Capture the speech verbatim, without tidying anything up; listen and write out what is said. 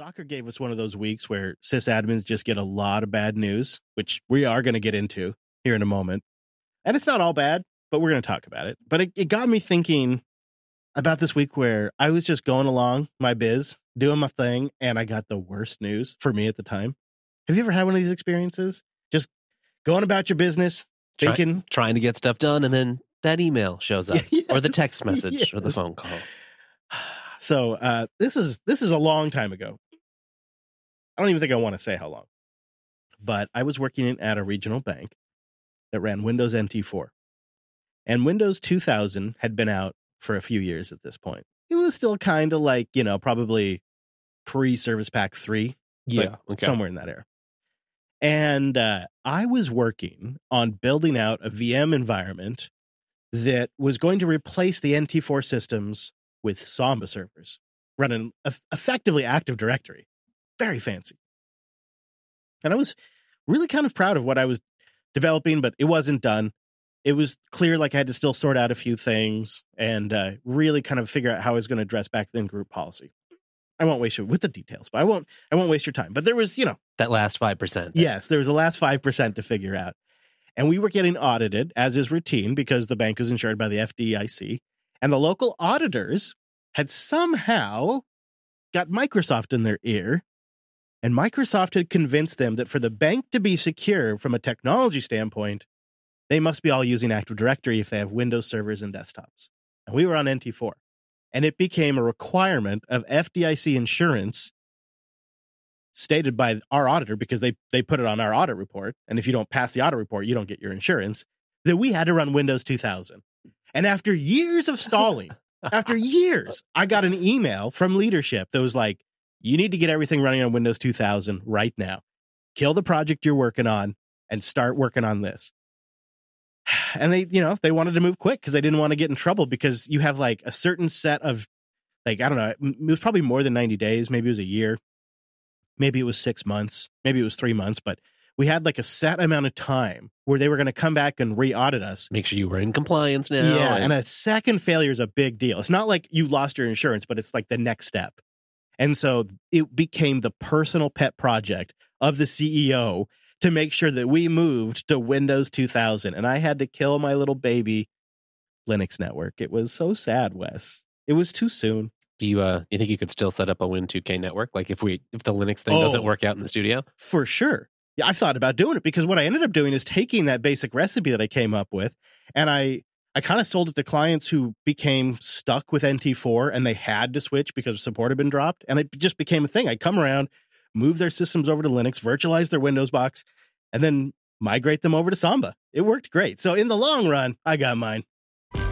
Docker gave us one of those weeks where sysadmins just get a lot of bad news, which we are going to get into here in a moment. And it's not all bad, but we're going to talk about it. But it, it got me thinking about this week where I was just going along my biz, doing my thing, and I got the worst news for me at the time. Have you ever had one of these experiences? Just going about your business, thinking... Try, trying to get stuff done, and then that email shows up, yes, or the text message, yes. or the phone call. So uh, this is this is a long time ago. I don't even think I want to say how long. But I was working at a regional bank that ran Windows N T four. And Windows two thousand had been out for a few years at this point. It was still kind of like, you know, probably pre-Service Pack three. Yeah, okay. Somewhere in that era. And uh, I was working on building out a V M environment that was going to replace the N T four systems with Samba servers, running eff- effectively Active Directory. Very fancy. And I was really kind of proud of what I was developing, but it wasn't done. It was clear like I had to still sort out a few things and uh, really kind of figure out how I was going to address back then group policy. I won't waste you with the details, but I won't I won't waste your time. But there was, you know. That last five percent. Yes, there was the last five percent to figure out. And we were getting audited, as is routine, because the bank was insured by the F D I C. And the local auditors had somehow got Microsoft in their ear. And Microsoft had convinced them that for the bank to be secure from a technology standpoint, they must be all using Active Directory if they have Windows servers and desktops. And we were on N T four. And it became a requirement of F D I C insurance stated by our auditor, because they, they put it on our audit report. And if you don't pass the audit report, you don't get your insurance, that we had to run Windows two thousand. And after years of stalling, after years, I got an email from leadership that was like, you need to get everything running on Windows two thousand right now. Kill the project you're working on and start working on this. And they, you know, they wanted to move quick because they didn't want to get in trouble, because you have like a certain set of, like, I don't know, it was probably more than ninety days. Maybe it was a year. Maybe it was six months. Maybe it was three months. But we had like a set amount of time where they were going to come back and re-audit us. Make sure you were in compliance now. Yeah, and, and a second failure is a big deal. It's not like you lost your insurance, but it's like the next step. And so it became the personal pet project of the C E O to make sure that we moved to Windows two thousand. And I had to kill my little baby Linux network. It was so sad, Wes. It was too soon. Do you uh you think you could still set up a Win two K network? Like if we if the Linux thing oh, doesn't work out in the studio? For sure. Yeah, I've thought about doing it, because what I ended up doing is taking that basic recipe that I came up with, and I I kind of sold it to clients who became stuck with N T four and they had to switch because support had been dropped. And it just became a thing. I'd come around, move their systems over to Linux, virtualize their Windows box, and then migrate them over to Samba. It worked great. So in the long run, I got mine.